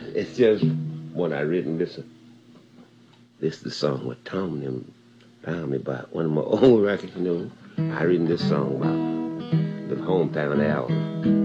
It's just when I written this the song what Tom and them found me about one of my old records, you know. I written this song about the hometown album.